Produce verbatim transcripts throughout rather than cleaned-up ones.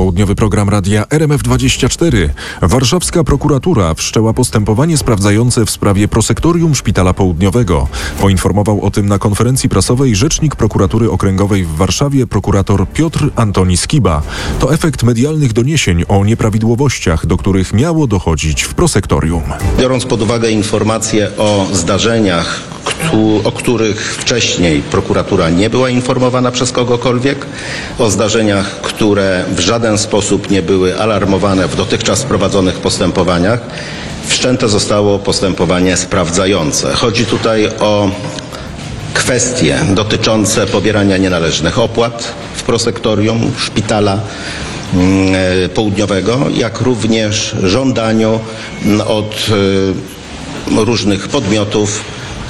Popołudniowy program radia R M F dwadzieścia cztery. Warszawska prokuratura wszczęła postępowanie sprawdzające w sprawie prosektorium Szpitala Południowego. Poinformował o tym na konferencji prasowej rzecznik prokuratury okręgowej w Warszawie prokurator Piotr Antoni Skiba. To efekt medialnych doniesień o nieprawidłowościach, do których miało dochodzić w prosektorium. Biorąc pod uwagę informacje o zdarzeniach, o których wcześniej prokuratura nie była informowana przez kogokolwiek, o zdarzeniach, które w żaden sposób nie były alarmowane w dotychczas prowadzonych postępowaniach, wszczęte zostało postępowanie sprawdzające. Chodzi tutaj o kwestie dotyczące pobierania nienależnych opłat w prosektorium Szpitala Południowego, jak również żądaniu od różnych podmiotów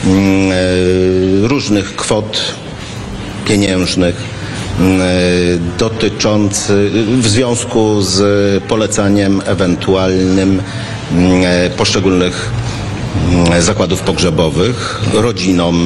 różnych kwot pieniężnych dotyczących w związku z polecaniem ewentualnym poszczególnych zakładów pogrzebowych rodzinom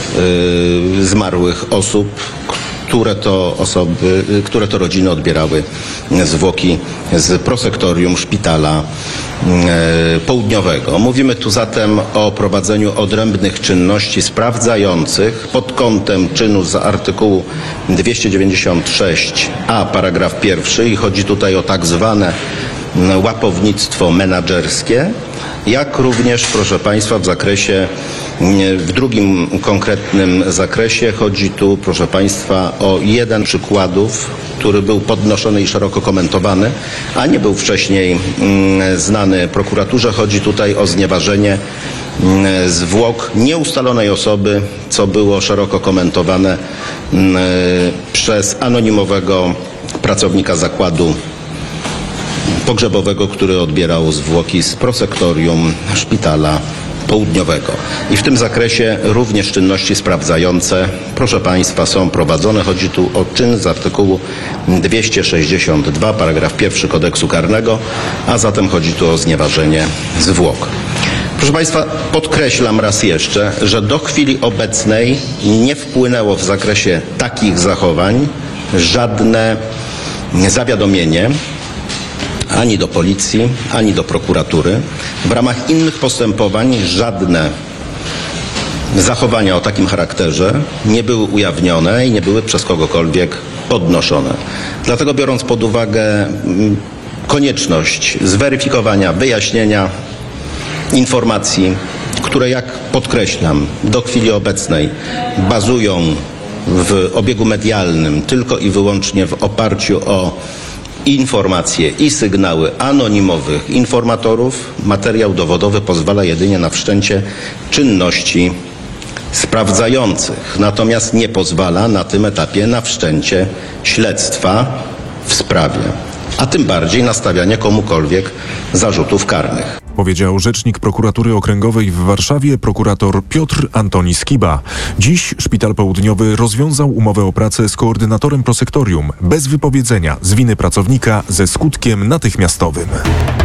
zmarłych osób, które to osoby, które to rodziny odbierały zwłoki z prosektorium Szpitala Południowego. Mówimy tu zatem o prowadzeniu odrębnych czynności sprawdzających pod kątem czynu z artykułu dwieście dziewięćdziesiąt sześć a paragraf pierwszy i chodzi tutaj o tak zwane łapownictwo menadżerskie, jak również, proszę Państwa, w zakresie, w drugim konkretnym zakresie chodzi tu, proszę Państwa, o jeden z przykładów, który był podnoszony i szeroko komentowany, a nie był wcześniej znany prokuraturze. Chodzi tutaj o znieważenie zwłok nieustalonej osoby, co było szeroko komentowane przez anonimowego pracownika zakładu pogrzebowego, który odbierał zwłoki z prosektorium Szpitala Południowego. I w tym zakresie również czynności sprawdzające, proszę Państwa, są prowadzone. Chodzi tu o czyn z artykułu dwieście sześćdziesiąt dwa, paragraf pierwszy Kodeksu Karnego, a zatem chodzi tu o znieważenie zwłok. Proszę Państwa, podkreślam raz jeszcze, że do chwili obecnej nie wpłynęło w zakresie takich zachowań żadne zawiadomienie ani do policji, ani do prokuratury. W ramach innych postępowań żadne zachowania o takim charakterze nie były ujawnione i nie były przez kogokolwiek podnoszone. Dlatego, biorąc pod uwagę konieczność zweryfikowania, wyjaśnienia informacji, które, jak podkreślam, do chwili obecnej bazują w obiegu medialnym tylko i wyłącznie w oparciu o informacje i sygnały anonimowych informatorów, materiał dowodowy pozwala jedynie na wszczęcie czynności sprawdzających. Natomiast nie pozwala na tym etapie na wszczęcie śledztwa w sprawie, a tym bardziej na stawianie komukolwiek zarzutów karnych. Powiedział rzecznik prokuratury okręgowej w Warszawie prokurator Piotr Antoni Skiba. Dziś Szpital Południowy rozwiązał umowę o pracę z koordynatorem prosektorium bez wypowiedzenia z winy pracownika ze skutkiem natychmiastowym.